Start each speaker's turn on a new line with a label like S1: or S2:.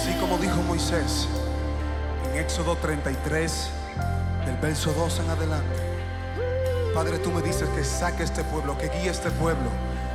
S1: Así como dijo Moisés en Éxodo 33, del verso 2 en adelante. Padre, tú me dices que saque este pueblo, que guíe este pueblo